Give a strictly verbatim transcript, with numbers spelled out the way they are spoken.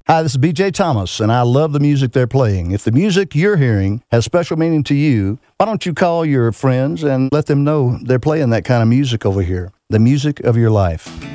Hi, this is B J Thomas, and I love the music they're playing. If the music you're hearing has special meaning to you, why don't you call your friends and let them know they're playing that kind of music over here, the music of your life.